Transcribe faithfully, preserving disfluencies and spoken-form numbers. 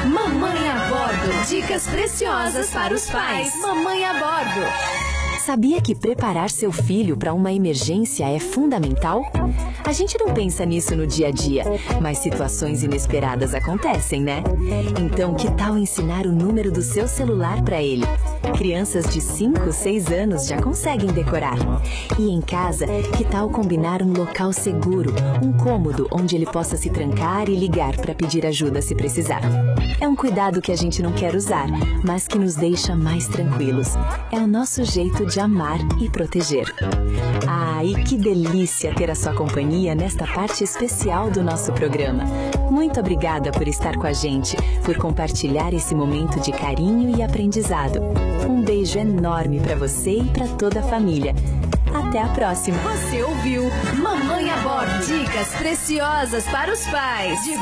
Mamãe a Bordo. Dicas preciosas para os pais. Mamãe a Bordo. Sabia que preparar seu filho para uma emergência é fundamental? A gente não pensa nisso no dia a dia, mas situações inesperadas acontecem, né? Então, que tal ensinar o número do seu celular para ele? Crianças de cinco, seis anos já conseguem decorar. E em casa, que tal combinar um local seguro, um cômodo onde ele possa se trancar e ligar para pedir ajuda se precisar? É um cuidado que a gente não quer usar, mas que nos deixa mais tranquilos. É o nosso jeito de amar e proteger. Ah, e que delícia ter a sua companhia nesta parte especial do nosso programa. Muito obrigada por estar com a gente, por compartilhar esse momento de carinho e aprendizado. Um beijo enorme para você e para toda a família. Até a próxima. Você ouviu Mamãe a Bordo. Dicas preciosas para os pais.